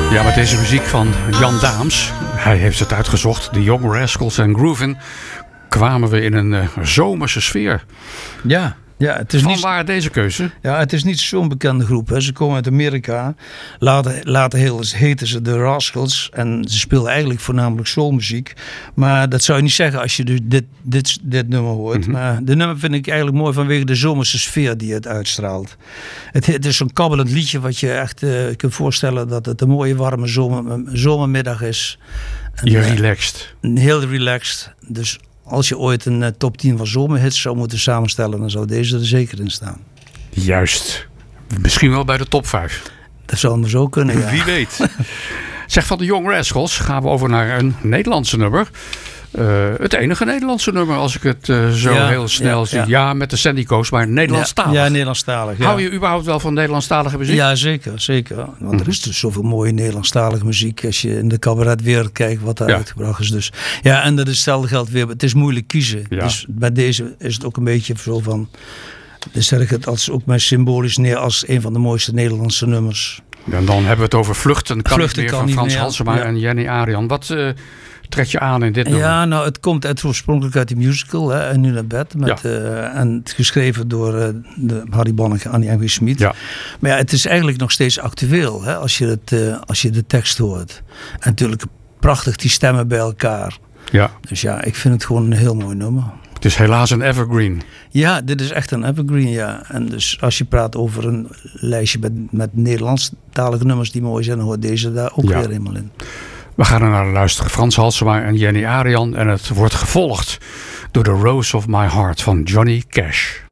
Ja, met deze muziek van Jan Daams, hij heeft het uitgezocht, de Young Rascals en Groovin, kwamen we in een zomerse sfeer. Ja, het is Vanwaar deze keuze? Ja, het is niet zo'n bekende groep. Hè. Ze komen uit Amerika. Later heten ze de Rascals. En ze speelden eigenlijk voornamelijk soulmuziek. Maar dat zou je niet zeggen als je dus dit nummer hoort. Mm-hmm. Maar de nummer vind ik eigenlijk mooi vanwege de zomerse sfeer die het uitstraalt. Het is zo'n kabbelend liedje wat je echt kunt voorstellen dat het een mooie warme zomermiddag is. En, je relaxed. Heel relaxed. Dus als je ooit een top 10 van zomerhits zou moeten samenstellen, dan zou deze er zeker in staan. Juist. Misschien wel bij de top 5. Dat zou maar zo kunnen, ja. Wie weet. Zeg, van de Young Rascals gaan we over naar een Nederlandse nummer. Het enige Nederlandse nummer, als ik het heel snel zie. Ja, met de Sandy Coast, maar Nederlandstalig. Ja, Nederlandstalig. Ja. Hou je überhaupt wel van Nederlandstalige muziek? Ja, zeker. Want er is dus zoveel mooie Nederlandstalige muziek. Als je in de cabaretwereld kijkt wat daar uitgebracht is. Dus, ja, en dat is hetzelfde geldt weer. Het is moeilijk kiezen. Ja. Dus bij deze is het ook een beetje zo van. Dan zet ik het als ook maar symbolisch neer als een van de mooiste Nederlandse nummers. En dan hebben we het over Vluchten kan niet meer van Frans Halsema en Jenny Arian. Wat trek je aan in dit nummer? Ja, nou, het komt oorspronkelijk uit die musical, hè, En Nu naar bed. En het geschreven door Harry Bonneke en Annie M. G. Schmid. Ja. Maar ja, het is eigenlijk nog steeds actueel, hè, als je de tekst hoort. En natuurlijk prachtig die stemmen bij elkaar. Ja. Dus ja, ik vind het gewoon een heel mooi nummer. Het is helaas een evergreen. Ja, dit is echt een evergreen, ja. En dus als je praat over een lijstje met Nederlandstalige nummers die mooi zijn, dan hoort deze daar ook weer helemaal in. We gaan er naar luisteren. Frans Halsema en Jenny Arian. En het wordt gevolgd door The Rose of My Heart van Johnny Cash.